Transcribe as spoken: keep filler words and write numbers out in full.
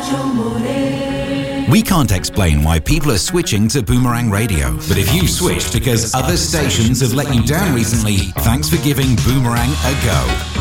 We can't explain why people are switching to Boomerang Radio, but if you've switched because other stations have let you down recently, thanks for giving Boomerang a go.